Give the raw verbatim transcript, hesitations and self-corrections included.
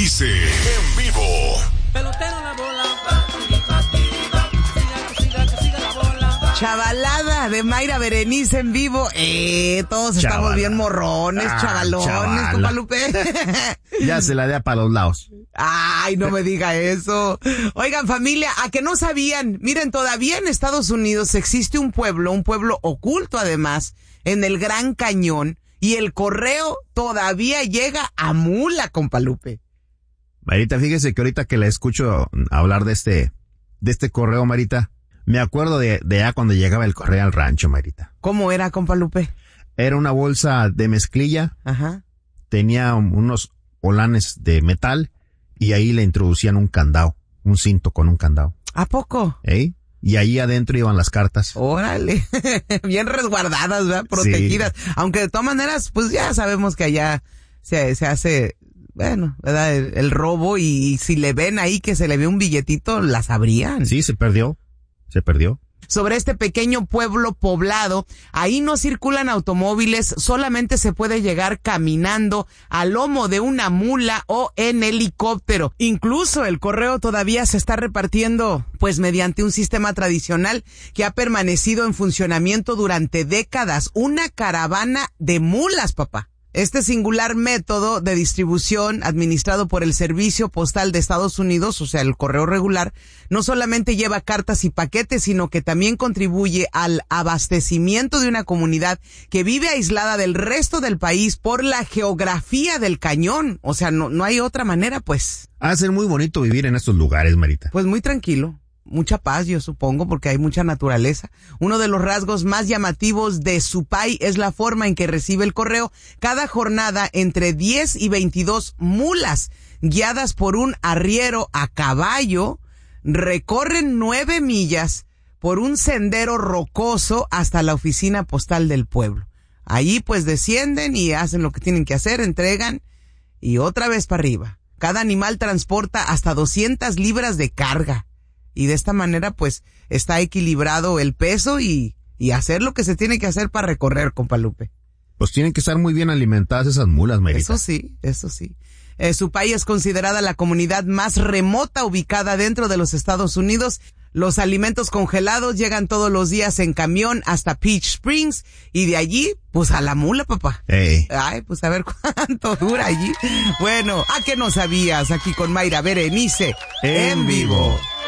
Berenice, en vivo. Pelotero la bola. Siga, que siga la bola. Chavalada de Mayra Berenice en vivo. Eh, todos Chavala. Estamos bien morrones, ah, chavalones, chavala. Compa Lupe. Ya se la dé para los lados. Ay, no me diga eso. Oigan, familia, a que no sabían. Miren, todavía en Estados Unidos existe un pueblo, un pueblo oculto además, en el Gran Cañón, y el correo todavía llega a Mula, compa Lupe. Marita, fíjese que ahorita que la escucho hablar de este, de este correo, Marita, me acuerdo de, de ya cuando llegaba el correo al rancho, Marita. ¿Cómo era, compa Lupe? Era una bolsa de mezclilla. Ajá. Tenía unos holanes de metal y ahí le introducían un candado, un cinto con un candado. ¿A poco? ¿Eh? Y ahí adentro iban las cartas. Órale, bien resguardadas, ¿verdad? Protegidas. Sí. Aunque de todas maneras, pues ya sabemos que allá se, se hace, bueno, ¿verdad? El, el robo, y, y si le ven ahí que se le ve un billetito, las abrían. Sí, se perdió, se perdió. Sobre este pequeño pueblo poblado, ahí no circulan automóviles, solamente se puede llegar caminando a lomo de una mula o en helicóptero. Incluso el correo todavía se está repartiendo, pues mediante un sistema tradicional que ha permanecido en funcionamiento durante décadas, una caravana de mulas, papá. Este singular método de distribución administrado por el Servicio Postal de Estados Unidos, o sea, el correo regular, no solamente lleva cartas y paquetes, sino que también contribuye al abastecimiento de una comunidad que vive aislada del resto del país por la geografía del cañón. O sea, no, no hay otra manera, pues. Ha de ser muy bonito vivir en estos lugares, Marita. Pues muy tranquilo. Mucha paz, yo supongo, porque hay mucha naturaleza. Uno de los rasgos más llamativos de Supay es la forma en que recibe el correo. Cada jornada, entre diez y veintidós mulas, guiadas por un arriero a caballo, recorren nueve millas por un sendero rocoso hasta la oficina postal del pueblo. Allí pues descienden y hacen lo que tienen que hacer, entregan y otra vez para arriba. Cada animal transporta hasta doscientas libras de carga. Y de esta manera, pues, está equilibrado el peso y, y hacer lo que se tiene que hacer para recorrer, compa Lupe. Pues tienen que estar muy bien alimentadas esas mulas, Marita. Eso sí, eso sí. Eh, Supay es considerada la comunidad más remota ubicada dentro de los Estados Unidos. Los alimentos congelados llegan todos los días en camión hasta Peach Springs y de allí, pues a la mula, papá. Hey. Ay, pues a ver cuánto dura allí. Bueno, ¿a qué no sabías? Aquí con Mayra Berenice en, en vivo.